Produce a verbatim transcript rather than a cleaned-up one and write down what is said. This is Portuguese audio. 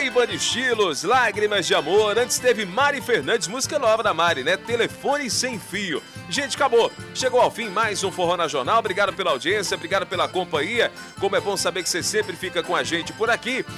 Aí, Banda Estilos, Lágrimas de Amor. Antes teve Mari Fernandes, música nova da Mari, né? Telefone Sem Fio. Gente, acabou. Chegou ao fim mais um Forró na Jornal. Obrigado pela audiência, obrigado pela companhia. Como é bom saber que você sempre fica com a gente por aqui.